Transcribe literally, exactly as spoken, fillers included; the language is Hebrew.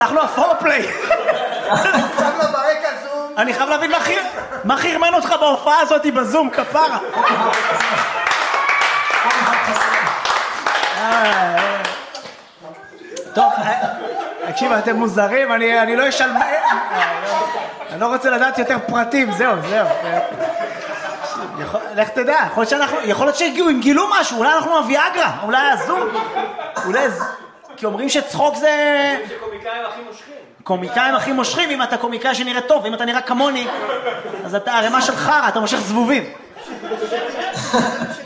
אנחנו הפורפליי. אני חייב להבין מה חרמן אותך בהופעה הזאת בזום, כפרה. טוב, תקשיב, אתם מוזרים, אני לא אשאל... אני לא רוצה לדעת יותר פרטים, זהו, זהו. לך תדע, יכול להיות שהגיעו, אם גילו משהו, אולי אנחנו הוויאגרה, אולי הזום, אולי... כי אומרים שצחוק זה... שקומיקאים הכי מושכים. קומיקאים הכי מושכים, אם אתה קומיקאי שנראה טוב, אם אתה נראה כמוני, אז אתה הרמה של חרא, אתה מושך זבובים.